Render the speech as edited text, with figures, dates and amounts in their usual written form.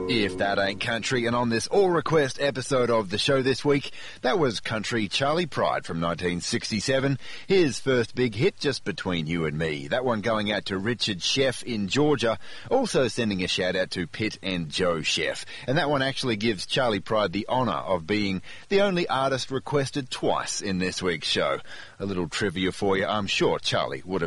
If that ain't country, and on this all-request episode of the show this week, that was Country Charley Pride from 1967, his first big hit just between you and me. That one going out to Richard Sheff in Georgia, also sending a shout-out to Pitt and Joe Sheff. And that one actually gives Charley Pride the honour of being the only artist requested twice in this week's show. A little trivia for you, I'm sure Charlie would have